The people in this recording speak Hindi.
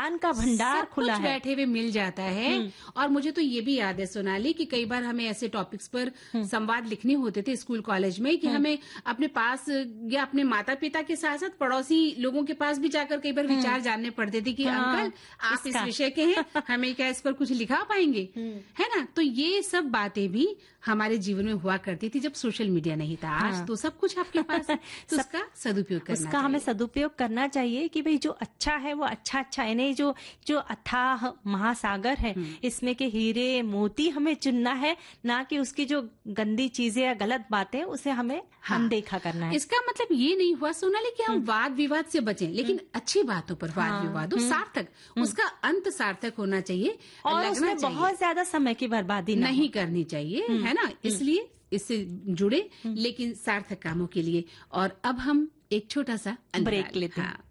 ज्ञान का भंडार खुला है, बैठे हुए मिल जाता है। और मुझे तो ये भी याद है सोनाली कि कई बार हमें ऐसे टॉपिक्स पर संवाद लिखने होते थे स्कूल कॉलेज में कि हमें अपने पास या अपने माता पिता के साथ साथ पड़ोसी लोगों के पास भी जाकर कई बार विचार जानने पड़ते थे कि अंकल आप इस विषय के हैं, हमें क्या इस पर कुछ लिखा पाएंगे, है ना। तो ये सब बातें भी हमारे जीवन में हुआ करती थी जब सोशल मीडिया नहीं था। आज तो सब कुछ आपके पास है, तो उसका सदुपयोग करना उसका हमें सदुपयोग करना चाहिए कि भाई जो अच्छा है वो अच्छा यानी जो अथाह महासागर है, इसमें के हीरे मोती हमें चुनना है, ना कि उसकी जो गंदी चीजें या गलत बातें उसे हमें अनदेखा करना है। इसका मतलब ये नहीं हुआ सोनाली कि हम वाद विवाद से बचें, लेकिन अच्छी बातों पर वाद विवाद हो, सार्थक, उसका अंत सार्थक होना चाहिए और उसमें बहुत ज्यादा समय की बर्बादी नहीं करनी चाहिए, है ना। इसलिए इससे जुड़े लेकिन सार्थक कामों के लिए। और अब हम एक छोटा सा ब्रेक लेते हैं।